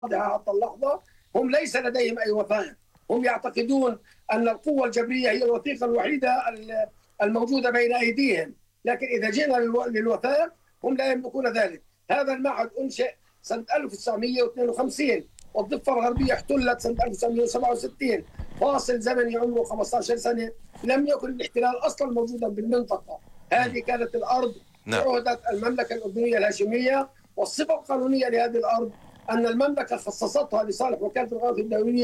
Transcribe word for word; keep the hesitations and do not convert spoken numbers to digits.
حتى اللحظة هم ليس لديهم أي وثائق. هم يعتقدون أن القوة الجبرية هي الوثيقة الوحيدة الموجودة بين أيديهم، لكن إذا جئنا للوثائق هم لا يملكون ذلك. هذا المعهد أنشئ سنة ألف وتسعمئة واثنين وخمسين، والضفة الغربية احتلت سنة ألف وتسعمئة وسبعة وستين، فاصل زمني عمره خمسة عشر سنة. لم يكن الاحتلال أصلا موجودا بالمنطقة. هذه كانت الأرض بعهدة المملكة الأردنية الهاشمية، والصفة القانونية لهذه الأرض أن المملكة خصصتها لصالح وكالة الغاز الدولية